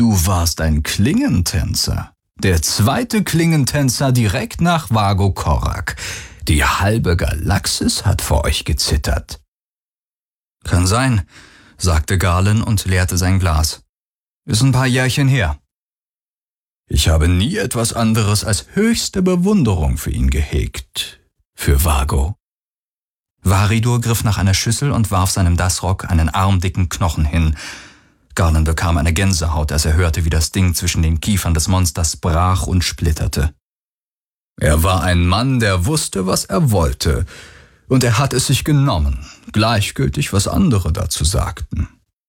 Du warst ein Klingentänzer. Der zweite Klingentänzer direkt nach Vago Korak. Die halbe Galaxis hat vor euch gezittert. Kann sein, sagte Galen und leerte sein Glas. Ist ein paar Jährchen her. Ich habe nie etwas anderes als höchste Bewunderung für ihn gehegt. Für Vago. Varidur griff nach einer Schüssel und warf seinem Dasrock einen armdicken Knochen hin. Galen bekam eine Gänsehaut, als er hörte, wie das Ding zwischen den Kiefern des Monsters brach und splitterte. Er war ein Mann, der wusste, was er wollte, und er hat es sich genommen, gleichgültig, was andere dazu sagten.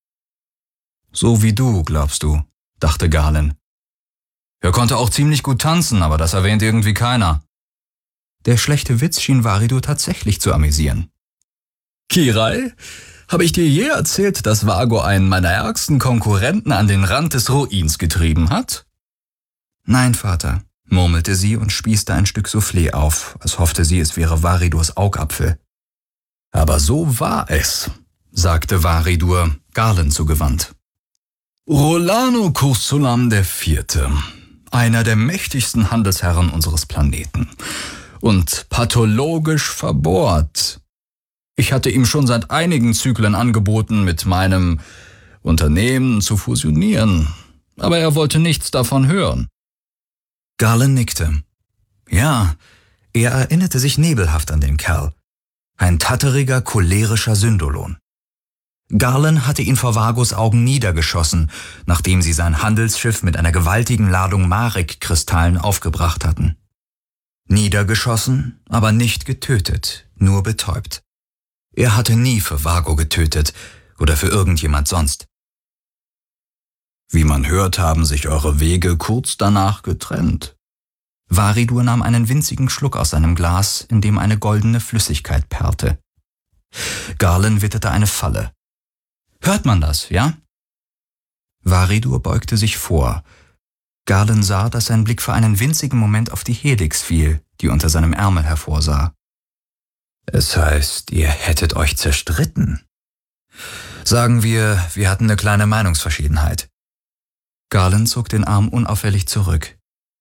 So wie du, glaubst du, dachte Galen. Er konnte auch ziemlich gut tanzen, aber das erwähnt irgendwie keiner. Der schlechte Witz schien Varidur tatsächlich zu amüsieren. Kirai, habe ich dir je erzählt, dass Vago einen meiner ärgsten Konkurrenten an den Rand des Ruins getrieben hat? Nein, Vater, murmelte sie und spießte ein Stück Soufflé auf, als hoffte sie, es wäre Varidurs Augapfel. Aber so war es, sagte Varidur, Galen zugewandt. Rolano Kursulam IV., einer der mächtigsten Handelsherren unseres Planeten. Und pathologisch verbohrt. Ich hatte ihm schon seit einigen Zyklen angeboten, mit meinem Unternehmen zu fusionieren, aber er wollte nichts davon hören. Galen nickte. Ja, er erinnerte sich nebelhaft an den Kerl. Ein tatteriger, cholerischer Syndolon. Galen hatte ihn vor Vagos Augen niedergeschossen, nachdem sie sein Handelsschiff mit einer gewaltigen Ladung Marek-Kristallen aufgebracht hatten. Niedergeschossen, aber nicht getötet, nur betäubt. Er hatte nie für Vago getötet oder für irgendjemand sonst. Wie man hört, haben sich eure Wege kurz danach getrennt. Varidur nahm einen winzigen Schluck aus seinem Glas, in dem eine goldene Flüssigkeit perlte. Galen witterte eine Falle. Hört man das, ja? Varidur beugte sich vor. Galen sah, dass sein Blick für einen winzigen Moment auf die Helix fiel, die unter seinem Ärmel hervorsah. Es heißt, ihr hättet euch zerstritten. Sagen wir hatten eine kleine Meinungsverschiedenheit. Galen zog den Arm unauffällig zurück.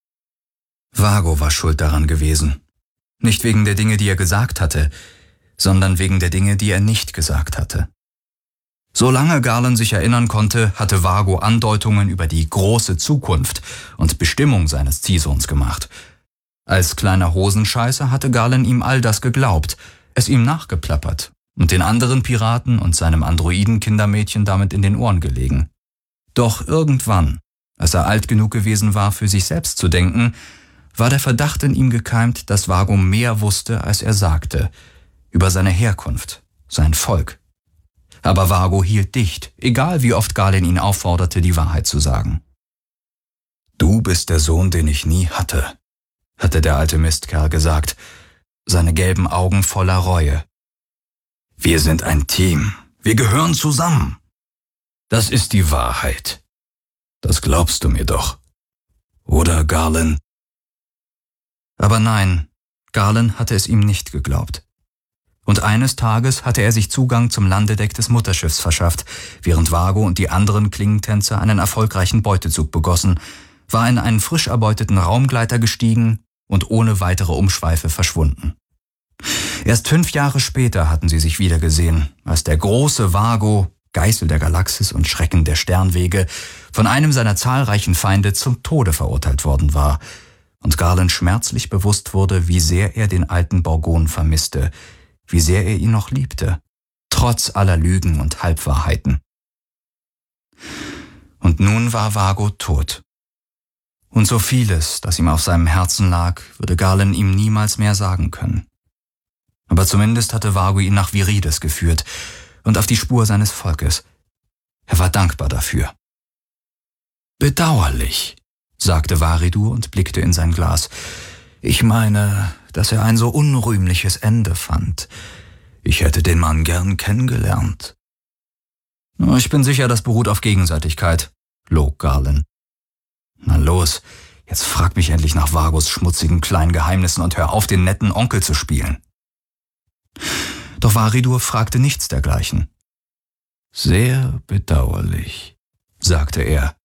Vago war schuld daran gewesen. Nicht wegen der Dinge, die er gesagt hatte, sondern wegen der Dinge, die er nicht gesagt hatte. Solange Galen sich erinnern konnte, hatte Vago Andeutungen über die große Zukunft und Bestimmung seines Ziehsohns gemacht. Als kleiner Hosenscheißer hatte Galen ihm all das geglaubt, es ihm nachgeplappert und den anderen Piraten und seinem Androiden-Kindermädchen damit in den Ohren gelegen. Doch irgendwann, als er alt genug gewesen war, für sich selbst zu denken, war der Verdacht in ihm gekeimt, dass Vago mehr wusste, als er sagte, über seine Herkunft, sein Volk. Aber Vago hielt dicht, egal wie oft Galen ihn aufforderte, die Wahrheit zu sagen. »Du bist der Sohn, den ich nie hatte«, hatte der alte Mistkerl gesagt, seine gelben Augen voller Reue. »Wir sind ein Team, wir gehören zusammen. Das ist die Wahrheit. Das glaubst du mir doch, oder, Galen?« Aber nein, Galen hatte es ihm nicht geglaubt. Und eines Tages hatte er sich Zugang zum Landedeck des Mutterschiffs verschafft, während Vago und die anderen Klingentänzer einen erfolgreichen Beutezug begossen, war in einen frisch erbeuteten Raumgleiter gestiegen und ohne weitere Umschweife verschwunden. Erst 5 Jahre später hatten sie sich wiedergesehen, als der große Vago, Geißel der Galaxis und Schrecken der Sternwege, von einem seiner zahlreichen Feinde zum Tode verurteilt worden war und Galen schmerzlich bewusst wurde, wie sehr er den alten Borgon vermisste, wie sehr er ihn noch liebte, trotz aller Lügen und Halbwahrheiten. Und nun war Vago tot. Und so vieles, das ihm auf seinem Herzen lag, würde Galen ihm niemals mehr sagen können. Aber zumindest hatte Vago ihn nach Virides geführt und auf die Spur seines Volkes. Er war dankbar dafür. »Bedauerlich«, sagte Varidur und blickte in sein Glas. »Ich meine, dass er ein so unrühmliches Ende fand. Ich hätte den Mann gern kennengelernt.« »Ich bin sicher, das beruht auf Gegenseitigkeit«, log Galen. »Na los, jetzt frag mich endlich nach Vagos schmutzigen kleinen Geheimnissen und hör auf, den netten Onkel zu spielen.« Doch Varidur fragte nichts dergleichen. »Sehr bedauerlich«, sagte er.